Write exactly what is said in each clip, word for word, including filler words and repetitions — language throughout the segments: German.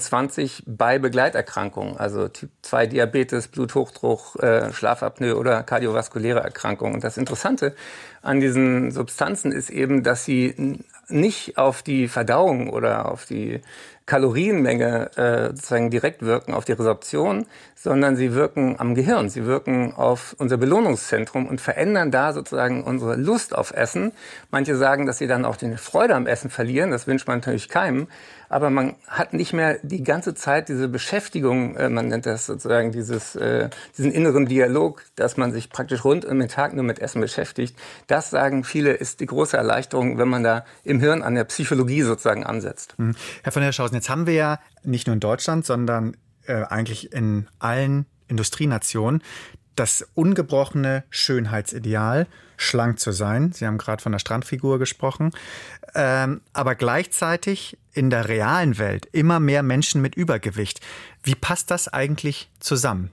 zwanzig bei Begleiterkrankungen, also Typ zwei Diabetes, Bluthochdruck, äh, Schlafapnoe oder kardiovaskuläre Erkrankungen. Und das Interessante an diesen Substanzen ist eben, dass sie nicht auf die Verdauung oder auf die Kalorienmenge äh, sozusagen direkt wirken, auf die Resorption, sondern sie wirken am Gehirn. Sie wirken auf unser Belohnungszentrum und verändern da sozusagen unsere Lust auf Essen. Manche sagen, dass sie dann auch die Freude am Essen verlieren. Das wünscht man natürlich keinem. Aber man hat nicht mehr die ganze Zeit diese Beschäftigung, äh, man nennt das sozusagen dieses, äh, diesen inneren Dialog, dass man sich praktisch rund um den Tag nur mit Essen beschäftigt. Das, sagen viele, ist die große Erleichterung, wenn man da im Hirn an der Psychologie sozusagen ansetzt. Mhm. Herr von Hirschhausen, jetzt haben wir ja nicht nur in Deutschland, sondern äh, eigentlich in allen Industrienationen das ungebrochene Schönheitsideal, schlank zu sein. Sie haben gerade von der Strandfigur gesprochen. Ähm, aber gleichzeitig in der realen Welt immer mehr Menschen mit Übergewicht. Wie passt das eigentlich zusammen?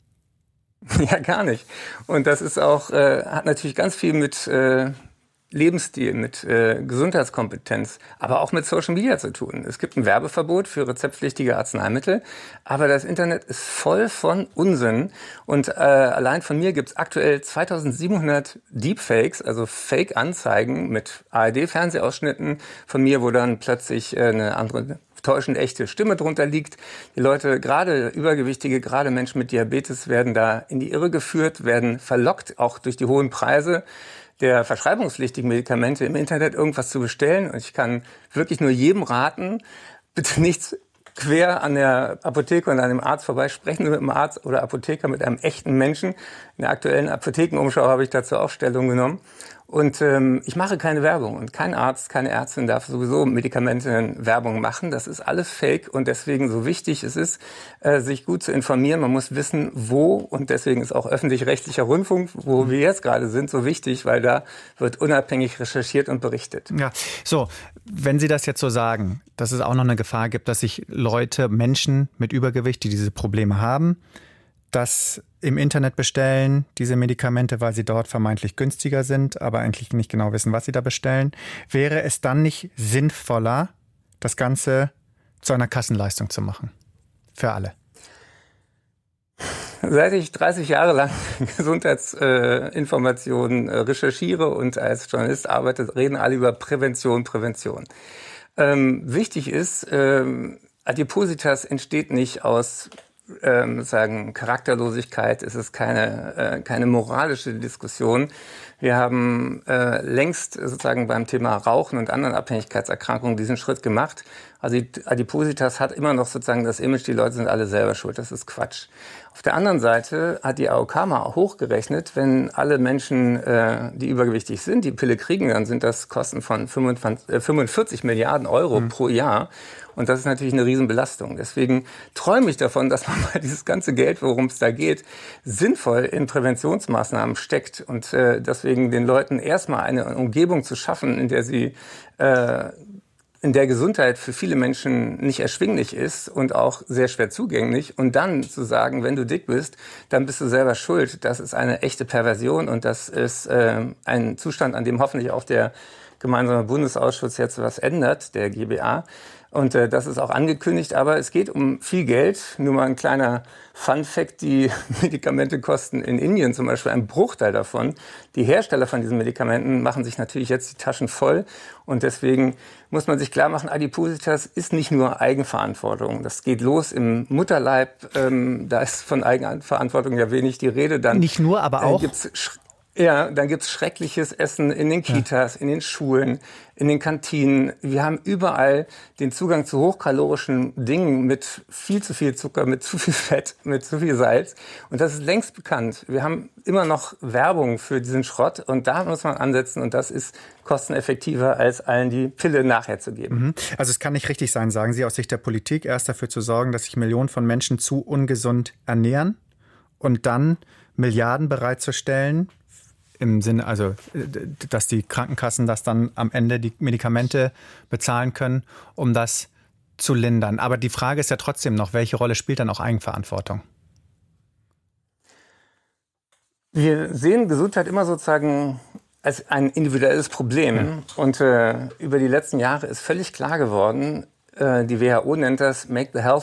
Ja, gar nicht. Und das ist auch, äh, hat natürlich ganz viel mit äh, Lebensstil, mit äh, Gesundheitskompetenz, aber auch mit Social Media zu tun. Es gibt ein Werbeverbot für rezeptpflichtige Arzneimittel, aber das Internet ist voll von Unsinn. Und äh, allein von mir gibt es aktuell zweitausendsiebenhundert Deepfakes, also Fake-Anzeigen mit A R D-Fernsehausschnitten von mir, wo dann plötzlich äh, eine andere täuschend echte Stimme drunter liegt. Die Leute, gerade Übergewichtige, gerade Menschen mit Diabetes, werden da in die Irre geführt, werden verlockt, auch durch die hohen Preise der verschreibungspflichtigen Medikamente im Internet irgendwas zu bestellen. Und ich kann wirklich nur jedem raten, bitte nichts quer an der Apotheke und an dem Arzt vorbei. Sprechen Sie mit einem Arzt oder Apotheker, mit einem echten Menschen. In der aktuellen Apothekenumschau habe ich dazu auch Stellung genommen. Und ähm, ich mache keine Werbung. Und kein Arzt, keine Ärztin darf sowieso Medikamenten Werbung machen. Das ist alles Fake. Und deswegen so wichtig es ist, äh, sich gut zu informieren. Man muss wissen, wo. Und deswegen ist auch öffentlich-rechtlicher Rundfunk, wo wir jetzt gerade sind, so wichtig, weil da wird unabhängig recherchiert und berichtet. Ja, so, wenn Sie das jetzt so sagen, dass es auch noch eine Gefahr gibt, dass sich Leute, Menschen mit Übergewicht, die diese Probleme haben, das im Internet bestellen, diese Medikamente, weil sie dort vermeintlich günstiger sind, aber eigentlich nicht genau wissen, was sie da bestellen. Wäre es dann nicht sinnvoller, das Ganze zu einer Kassenleistung zu machen? Für alle. Seit ich dreißig Jahre lang Gesundheitsinformationen äh, recherchiere und als Journalist arbeite, reden alle über Prävention, Prävention. Ähm, wichtig ist, ähm, Adipositas entsteht nicht aus Ähm, sagen Charakterlosigkeit, es ist keine äh, keine moralische Diskussion. Wir haben äh, längst sozusagen beim Thema Rauchen und anderen Abhängigkeitserkrankungen diesen Schritt gemacht. Also die Adipositas hat immer noch sozusagen das Image, die Leute sind alle selber schuld. Das ist Quatsch. Auf der anderen Seite hat die A O K mal hochgerechnet, wenn alle Menschen, äh, die übergewichtig sind, die Pille kriegen, dann sind das Kosten von fünfundvierzig Milliarden Euro mhm. pro Jahr. Und das ist natürlich eine Riesenbelastung. Deswegen träume ich davon, dass man mal dieses ganze Geld, worum es da geht, sinnvoll in Präventionsmaßnahmen steckt. Und äh, deswegen den Leuten erstmal eine Umgebung zu schaffen, in der sie äh, in der Gesundheit für viele Menschen nicht erschwinglich ist und auch sehr schwer zugänglich. Und dann zu sagen, wenn du dick bist, dann bist du selber schuld. Das ist eine echte Perversion und das ist äh, ein Zustand, an dem hoffentlich auch der gemeinsame Bundesausschuss jetzt was ändert, der G B A. Und äh, das ist auch angekündigt, aber es geht um viel Geld. Nur mal ein kleiner Fun-Fact, die Medikamente kosten in Indien zum Beispiel einen Bruchteil davon. Die Hersteller von diesen Medikamenten machen sich natürlich jetzt die Taschen voll. Und deswegen muss man sich klar machen, Adipositas ist nicht nur Eigenverantwortung. Das geht los im Mutterleib. Ähm, da ist von Eigenverantwortung ja wenig die Rede. Dann, nicht nur, aber auch... Äh, gibt's Ja, dann gibt's schreckliches Essen in den Kitas, ja. in den Schulen, in den Kantinen. Wir haben überall den Zugang zu hochkalorischen Dingen mit viel zu viel Zucker, mit zu viel Fett, mit zu viel Salz. Und das ist längst bekannt. Wir haben immer noch Werbung für diesen Schrott und da muss man ansetzen und das ist kosteneffektiver, als allen die Pille nachher zu geben. Also es kann nicht richtig sein, sagen Sie, aus Sicht der Politik, erst dafür zu sorgen, dass sich Millionen von Menschen zu ungesund ernähren und dann Milliarden bereitzustellen, im Sinne, also, dass die Krankenkassen das dann am Ende die Medikamente bezahlen können, um das zu lindern. Aber die Frage ist ja trotzdem noch, welche Rolle spielt dann auch Eigenverantwortung? Wir sehen Gesundheit immer sozusagen als ein individuelles Problem. Ja. Und äh, über die letzten Jahre ist völlig klar geworden, äh, die W H O nennt das Make the Health